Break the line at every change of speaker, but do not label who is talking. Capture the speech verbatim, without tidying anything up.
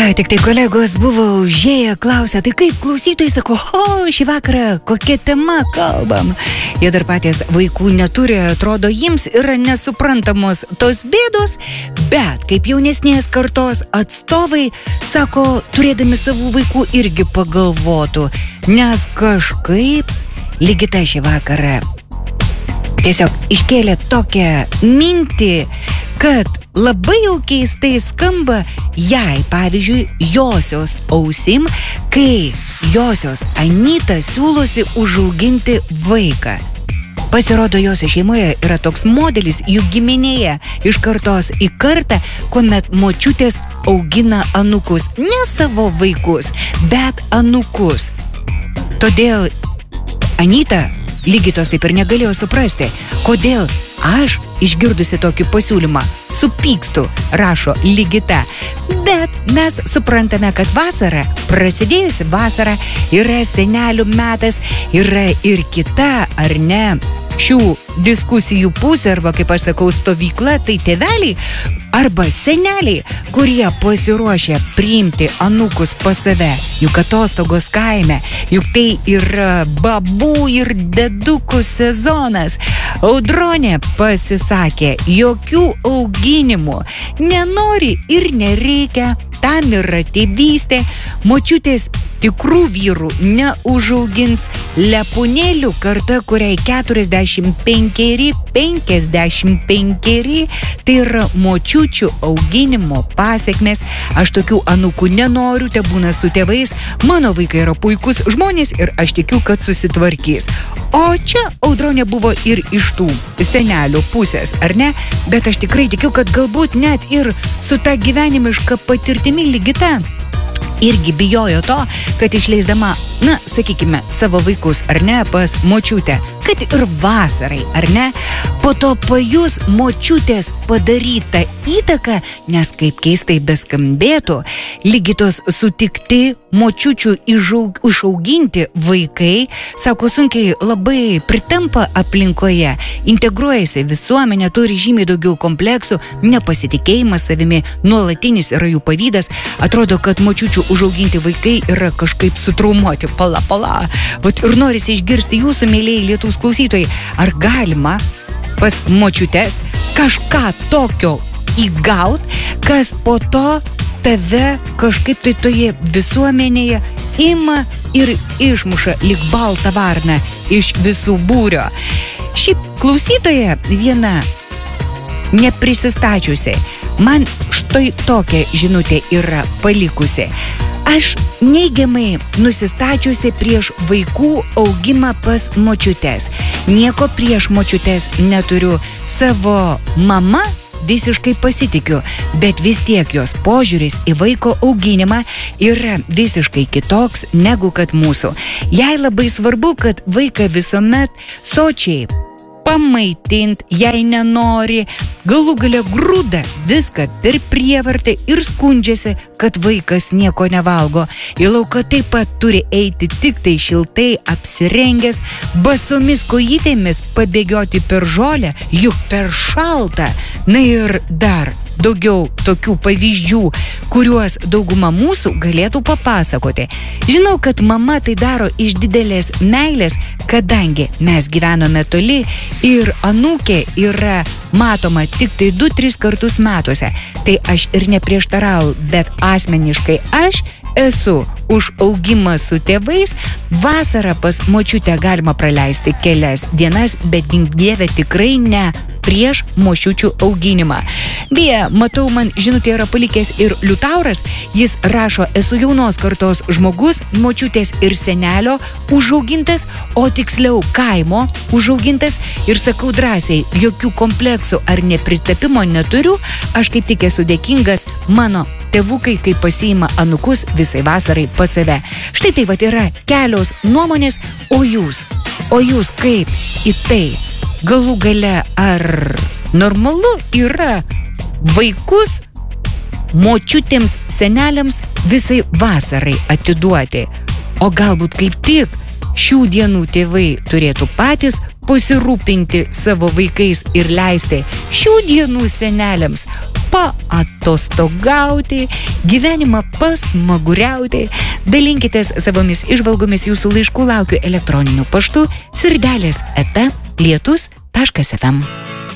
Tik tai kolegos buvo užėję, klausė, tai kaip klausytojai sako, o šį vakarą kokia tema kalbam. Jie dar patys vaikų neturi, atrodo, jiems yra nesuprantamos tos bėdos, bet kaip jaunesnės kartos atstovai, sako, turėdami savų vaikų irgi pagalvotų, nes kažkaip Ligita šį vakarą tiesiog iškėlė tokią mintį, kad labai jau keistai skamba jai, pavyzdžiui, josios ausim, kai josios Anyta siūlosi užauginti vaiką. Pasirodo, josios šeimoje yra toks modelis jų giminėje iš kartos į kartą, kuomet močiutės augina anūkus, ne savo vaikus, bet anūkus. Todėl Anyta Ligitos taip ir negalėjo suprasti, kodėl aš, išgirdusi tokį pasiūlymą, supykstu, rašo Ligita. Bet mes suprantame, kad vasara, prasidėjusi vasara, yra senelių metas, yra ir kita, ar ne, šių diskusijų pusė, arba, kaip aš sakau, stovykla, tai tėveliai arba seneliai, kurie pasiruošę priimti anūkus pas save, juk atostogos kaime, juk tai yra babų ir dedukų sezonas. Audronė pasisakė, jokių auginimų nenori ir nereikia, tam yra tėvystė, močiutės tikrų vyrų neužaugins, lepūnėlių karta, kuriai keturiasdešimt penkeri, penkiasdešimt penkeri, tai yra močiučių auginimo pasekmės. Aš tokių anūkų nenoriu, te būna su tėvais, mano vaikai yra puikus žmonės ir aš tikiu, kad susitvarkys. O čia Audronė buvo ir iš tų senelių pusės, ar ne? Bet aš tikrai tikiu, kad galbūt net ir su ta gyvenimiška patirtimi Ligita irgi bijojo to, kad išleisdama, na, sakykime, savo vaikus, ar ne, pas močiutę, kad ir vasarai, ar ne, po to pajus močiutės padarytą įtaką, nes kaip keistai beskambėtų, Ligitos sutikti močiučių išaug, išauginti vaikai, sako, sunkiai labai pritampa aplinkoje, integruojasi visuomenė, turi žymiai daugiau kompleksų, nepasitikėjimas savimi, nuolatinis yra jų pavydas, atrodo, kad močiučių užauginti vaikai yra kažkaip sutraumuoti, pala, pala. Vat ir norisi išgirsti jūsų, mėlėjai Lietuvos klausytojai, ar galima pas močiutes kažką tokio įgaut, kas po to tave kažkaip tai toje visuomenėje ima ir išmuša lyg baltą varną iš visų būrio. Šiaip klausytoja viena neprisistačiusi, man štai tokia žinutė yra palikusi. Aš neigiamai nusistačiusi prieš vaikų augimą pas močiutes. Nieko prieš močiutes neturiu. Savo mama visiškai pasitikiu, bet vis tiek jos požiūris į vaiko auginimą yra visiškai kitoks negu kad mūsų. Jai labai svarbu, kad vaiką visuomet sočiai pamaitint, jei nenori, galų gale grūda viską per prievartą ir skundžiasi, kad vaikas nieko nevalgo. Į lauką taip pat turi eiti tik tai šiltai apsirengęs, basomis kojytėmis pabėgioti per žolę, juk per šalta. Na ir dar daugiau tokių pavyzdžių, kuriuos dauguma mūsų galėtų papasakoti. Žinau, kad mama tai daro iš didelės meilės, kadangi mes gyvenome toli ir anūkė yra matoma tik tai du tris kartus metuose. Tai aš ir neprieštarau, bet asmeniškai aš esu už augimą su tėvais. Vasarą pas močiutę galima praleisti kelias dienas, bet gink Dieve tikrai ne prieš močiučių auginimą. Beje, matau, man žinutė yra palikęs ir Liutauras. Jis rašo, esu jaunos kartos žmogus, močiutės ir senelio užaugintas, o tiksliau kaimo užaugintas, ir sakau drąsiai, jokių kompleksų ar nepritapimo neturiu. Aš kaip tik esu dėkingas mano tėvukai, kai pasiima anūkus visai vasarai pas save. Štai tai vat yra kelios nuomonės, o jūs, o jūs kaip į tai? Galų gale, ar normalu yra vaikus močiutėms, seneliams visai vasarai atiduoti? O galbūt kaip tik šių dienų tėvai turėtų patys pasirūpinti savo vaikais ir leisti šių dienų seneliams paatostogauti, gyvenimą pasmaguriauti. Dalinkitės savomis įžvalgomis, jūsų laiškų laukiu elektroniniu paštu sirdelės eta lietus taškas ef em.